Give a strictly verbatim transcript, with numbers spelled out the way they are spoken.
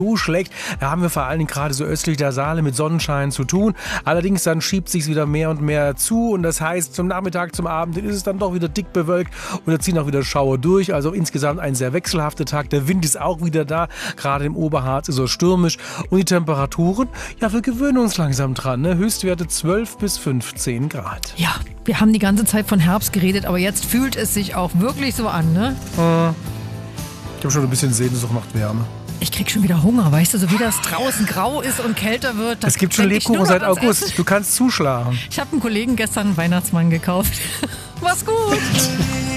schlägt. Da haben wir vor allen Dingen gerade so östlich der Saale mit Sonnenschein zu tun. Allerdings dann schiebt sich wieder mehr und mehr zu und das heißt, zum Nachmittag, zum Abend ist es dann doch wieder dick bewölkt und da ziehen auch wieder Schauer durch. Also insgesamt ein sehr wechselhafter Tag. Der Wind ist auch wieder da. Gerade im Oberharz ist er stürmisch und die Temperaturen, ja, wir gewöhnen uns langsam dran. Ne? Höchstwerte zwölf bis fünfzehn Grad. Ja, wir haben die ganze Zeit von Herbst geredet, aber jetzt fühlt es sich auch wirklich so an, ne? Ich habe schon ein bisschen Sehnsucht nach Wärme. Ich krieg schon wieder Hunger, weißt du, so wie das draußen grau ist und kälter wird. Es gibt schon Lebkuchen seit August. Essen. Du kannst zuschlagen. Ich habe einem Kollegen gestern einen Weihnachtsmann gekauft. Mach's gut.